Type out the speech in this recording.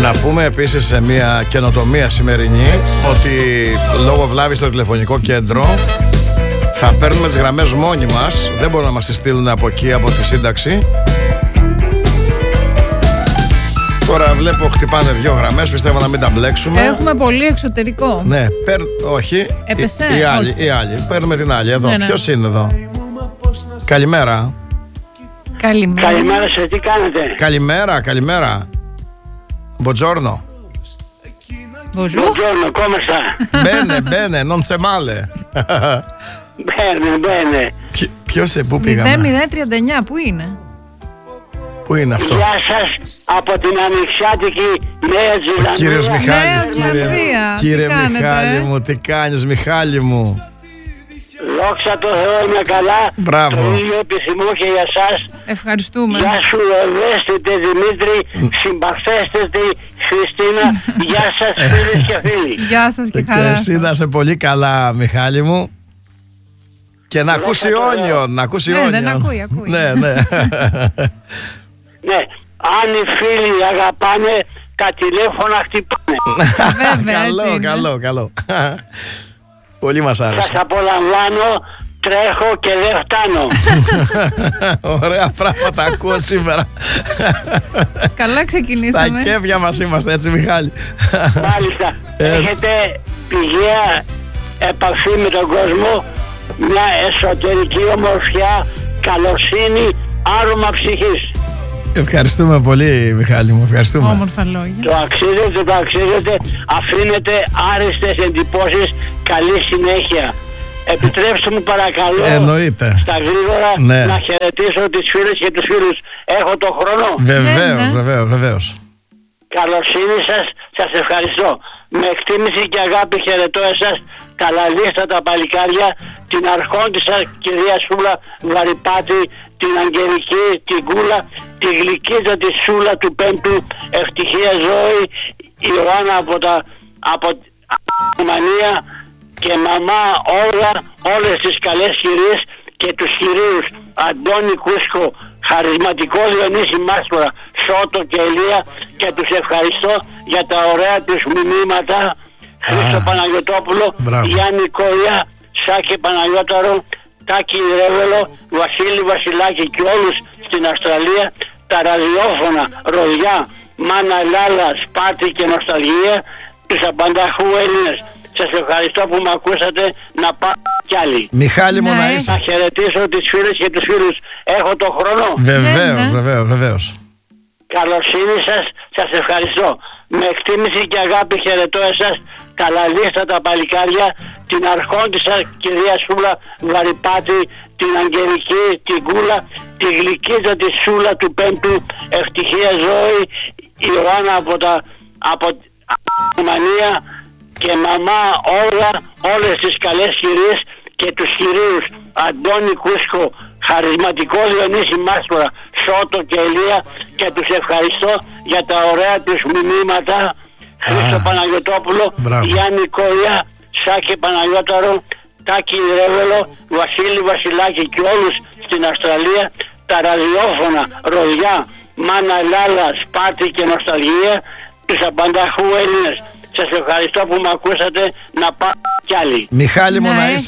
Να πούμε επίσης σε μια καινοτομία σημερινή ότι λόγω βλάβης στο τηλεφωνικό κέντρο θα παίρνουμε τις γραμμές μόνοι μας. Δεν μπορούν να μας τις στείλουν από εκεί, από τη σύνταξη. Τώρα βλέπω χτυπάνε 2 γραμμές, πιστεύω να μην τα μπλέξουμε. Έχουμε πολύ εξωτερικό. Ναι, όχι. Έπεσε. Η άλλη. Παίρνουμε την άλλη εδώ. Ναι, ναι. Ποιος είναι εδώ? Καλημέρα. Καλημέρα σε, τι κάνετε? Καλημέρα. Μποτζόρνο. Buongiorno, come sta? Bene, non c'è male. Bene. Ποιος, πού πήγαμε? 0039, πού είναι? Πού είναι αυτό? Γεια σας από την ανοιξιάτικη Νέα Ζηλανδία. Κύριος Μιχάλης, Νέα Ζηλανδία. κύριε Τι κάνετε, Μιχάλη μου, τι κάνεις Μιχάλη μου? Δόξα τω Θεώ, είμαι καλά. Μπράβο. Το ίδιο επιθυμώ και για σας. Ευχαριστούμε. Γεια σου ευαίσθητε Δημήτρη, συμπαθέστητε Χριστίνα. Γεια σας φίλες και φίλοι. Γεια σας και Και χαρά εσύ σας. να είσαι πολύ καλά Μιχάλη μου. Και να ακούσει Όνιον, να ακούσει Ναι, Όνιον. δεν ακούει. Ναι. Ναι, αν οι φίλοι αγαπάνε, τα τηλέφωνα χτυπάνε. Βέβαια, έτσι είναι. Καλό. Πολύ μας άρεσε. Σας απολαμβάνω, τρέχω και δεν φτάνω. Ωραία πράγματα ακούω σήμερα. Καλά ξεκινήσαμε. Στα κέφια μας είμαστε, έτσι Μιχάλη. Μάλιστα, Έτσι. έχετε πηγαία επαφή με τον κόσμο, μια εσωτερική ομορφιά, καλοσύνη, άρωμα ψυχής. Ευχαριστούμε πολύ Μιχάλη μου, ευχαριστούμε. Όμορφα λόγια. Το αξίζετε, αφήνετε άριστες εντυπώσεις, καλή συνέχεια. Επιτρέψτε μου παρακαλώ, Εννοείται. στα γρήγορα, Ναι. να χαιρετήσω τις φίλες και τους φίλους. Έχω το χρόνο. Βεβαίως. Καλοσύνη σας, σας ευχαριστώ. Με εκτίμηση και αγάπη χαιρετώ εσάς, καλαλίστατα παλικάρια, την αρχόντισσα κυρία Σούλα Βαρυπάτη, την Αγγελική, την Κούλα, τη γλυκίδα τη Σούλα του Πέμπτου, ευτυχία Ζώη, η Ιωάννα από τη Γερμανία και μαμά όλα, όλες τις καλές κυρίες και τους κυρίους Αντώνη Κούσκο, Χαρισματικό Διονύση Μάστορα, Σώτο και Ελία, και τους ευχαριστώ για τα ωραία τους μηνύματα. Χρήστο Παναγιωτόπουλο, Μπράβο. Γιάννη Κόρια, Σάκη Παναγιώταρο, Τάκη Ρεύελο, Βασίλη Βασιλάκη και όλους στην Αυστραλία, τα ραδιόφωνα Ροδιά, Μάνα Λάλα, Σπάτη και Νοσταλγία, τους απανταχού Έλληνες. Σας ευχαριστώ που με ακούσατε, να πάω κι άλλοι. Μιχάλη μου, Ναι. να είσαι. Να χαιρετήσω τις φίλες και τους φίλους. Έχω το χρόνο. Βεβαίως. Καλοσύνη σας, σας ευχαριστώ. Με εκτίμηση και αγάπη χαιρετώ εσάς, καλαλίστατα παλικάρια, την αρχόντισσα κυρία Σούλα Βαρυπάτη, την Αγγελική, την Κούλα, τη γλυκίδα τη Σούλα του Πέμπτου, ευτυχία Ζώη, η Ιωάννα από τη Γερμανία και μαμά όλα, όλες τις καλές κυρίες και τους κυρίους Αντώνη Κούσκο, Χαρισματικό Διονύση Μάστορα, Σώτο και Ελία, και τους ευχαριστώ για τα ωραία τους μηνύματα. Χρήστο Παναγιωτόπουλο, Μπράβο. Γιάννη Κόρια, Σάκη Παναγιώταρο, Τάκη Ρεύελο, Βασίλη Βασιλάκη και όλους στην Αυστραλία, τα ραδιόφωνα Ροδιά, Μάνα Λάλα, Σπάτη και Νοσταλγία, τους απανταχού Έλληνες. Σας ευχαριστώ που με ακούσατε, να πάω κι άλλοι. Μιχάλη μου, Ναι. να είσαι.